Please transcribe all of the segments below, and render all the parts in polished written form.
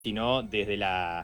sino desde la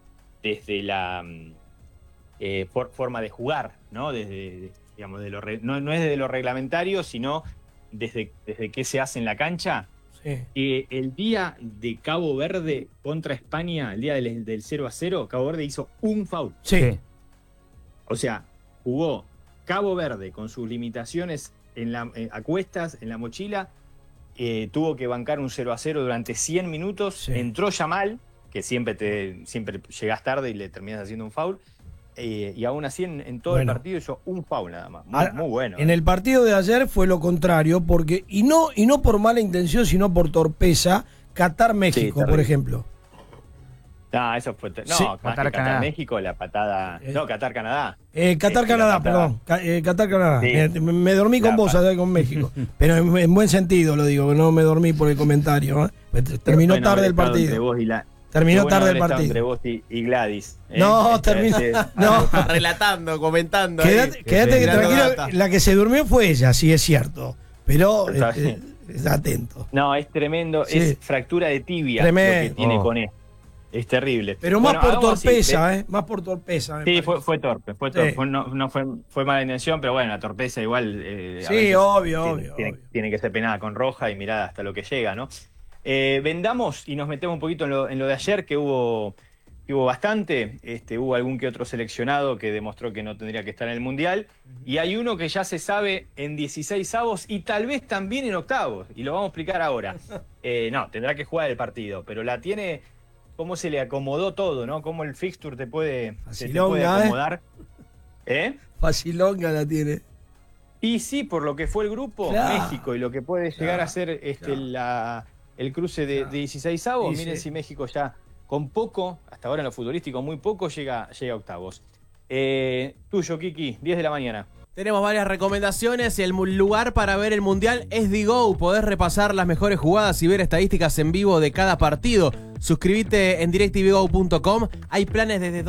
forma de jugar, ¿no? Digamos, no es desde lo reglamentario, sino desde qué se hace en la cancha. Sí. El día de Cabo Verde contra España, el día del 0-0, Cabo Verde hizo un foul. Sí. O sea, jugó Cabo Verde con sus limitaciones a cuestas, en la mochila, tuvo que bancar un 0-0 durante 100 minutos, sí. Entró Yamal, que siempre llegás tarde y le terminas haciendo un foul, y aún así en todo el partido hizo un foul nada más. Muy bueno. En el partido de ayer fue lo contrario, porque y no por mala intención, sino por torpeza, Qatar-México, por ejemplo. No, eso fue... Sí. Qatar-México, la patada... No, Qatar-Canadá. Qatar-Canadá, perdón. Qatar-Canadá. Sí. Me dormí con vos allá con México. Pero en buen sentido lo digo, no me dormí por el comentario. Terminó tarde el partido. Terminó tarde el partido. Entre vos y Gladys. No, terminó. No. Relatando, comentando. Quédate tranquilo. La que se durmió fue ella, sí es cierto. Pero atento. No, es tremendo. Sí. Es fractura de tibia tremendo. Lo que tiene con esto. Es terrible. Pero más por torpeza, así, más por torpeza. Sí, fue torpe. Sí. No fue mala intención, pero bueno, la torpeza igual. Sí, obvio. Tiene que ser penada con roja y mirada hasta lo que llega, ¿no? Vendamos y nos metemos un poquito en lo de ayer, que hubo bastante. Hubo algún que otro seleccionado que demostró que no tendría que estar en el Mundial. Y hay uno que ya se sabe en 16avos y tal vez también en octavos. Y lo vamos a explicar ahora. No, tendrá que jugar el partido, pero la tiene... ¿Cómo se le acomodó todo, no? ¿Cómo el fixture se te puede acomodar? Facilonga la tiene. Y sí, por lo que fue el grupo, claro. México, y lo que puede llegar a ser el cruce de 16avos. Miren si México ya con poco, hasta ahora en lo futbolístico, muy poco, llega a octavos. Tuyo, Kiki, 10 de la mañana. Tenemos varias recomendaciones y el lugar para ver el Mundial es DiGo. Podés repasar las mejores jugadas y ver estadísticas en vivo de cada partido. Suscríbete en directvgo.com. Hay planes desde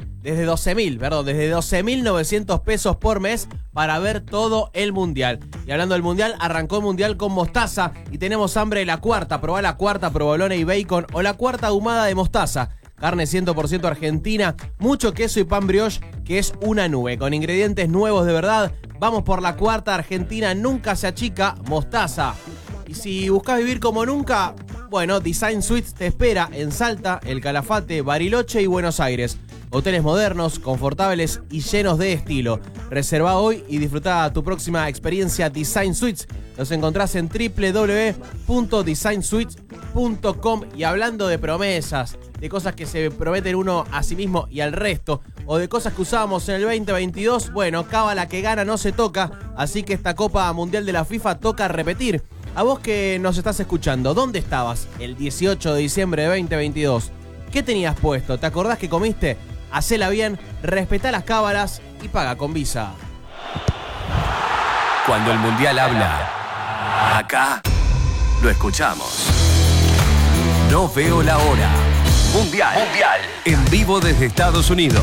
12.900 pesos por mes para ver todo el Mundial. Y hablando del Mundial, arrancó el Mundial con mostaza y tenemos hambre de la cuarta. Probá la cuarta, provolone y bacon o la cuarta ahumada de mostaza. Carne 100% argentina, mucho queso y pan brioche, que es una nube, con ingredientes nuevos de verdad. Vamos por la cuarta argentina, nunca se achica, mostaza. Y si buscas vivir como nunca, bueno, Design Suites te espera en Salta, El Calafate, Bariloche y Buenos Aires. Hoteles modernos, confortables y llenos de estilo. Reserva hoy y disfruta tu próxima experiencia Design Suites. Los encontrás en www.designsuites.com. Y hablando de promesas, de cosas que se prometen uno a sí mismo y al resto, o de cosas que usábamos en el 2022, bueno, cábala que gana no se toca, así que esta Copa Mundial de la FIFA toca repetir. A vos que nos estás escuchando, ¿dónde estabas el 18 de diciembre de 2022? ¿Qué tenías puesto? ¿Te acordás que comiste? Hacela bien, respetá las cábalas y paga con Visa. Cuando el Mundial habla, acá lo escuchamos. No veo la hora. Mundial. En vivo desde Estados Unidos.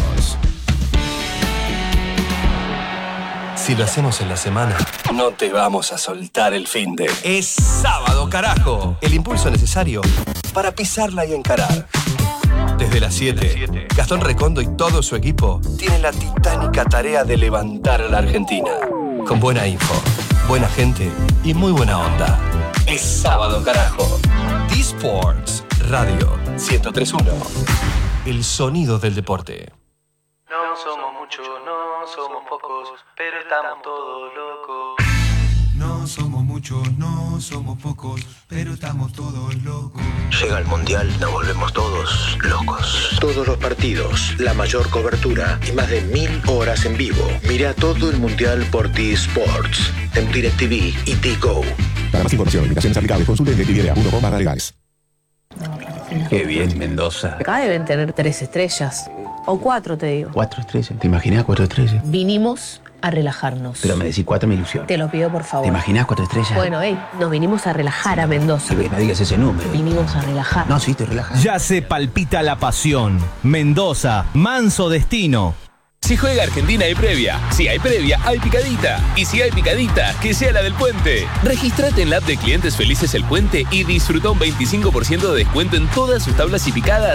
Si lo hacemos en la semana, no te vamos a soltar el finde. Es sábado, carajo. El impulso necesario para pisarla y encarar. Desde las 7, Gastón Recondo y todo su equipo tienen la titánica tarea de levantar a la Argentina. Con buena info, buena gente y muy buena onda. Es sábado, carajo. D-Sports Radio 103.1. El sonido del deporte. No somos muchos, no somos pocos, pero estamos todos locos. No somos muchos, no somos pocos, pero estamos todos locos. Llega el Mundial, nos volvemos todos locos. Todos los partidos, la mayor cobertura y más de 1000 horas en vivo. Mira todo el Mundial por T-Sports, en DirecTV y DiGo. Para más información, limitaciones aplicables, consulte en directv.com/legales. Qué bien, Mendoza. Acá deben tener 3 estrellas. O 4, te digo. 4 estrellas. ¿Te imaginas 4 estrellas? Vinimos a relajarnos. Pero me decís 4 me ilusiona. Te lo pido, por favor. ¿Te imaginas 4 estrellas? Bueno, nos vinimos a relajar a Mendoza. No digas ese número. Vinimos a relajar. No, sí, te relajas. Ya se palpita la pasión. Mendoza, manso destino. Si juega Argentina hay previa. Si hay previa, hay picadita. Y si hay picadita, que sea la del Puente. Regístrate en la app de Clientes Felices El Puente y disfruta un 25% de descuento en todas sus tablas y picadas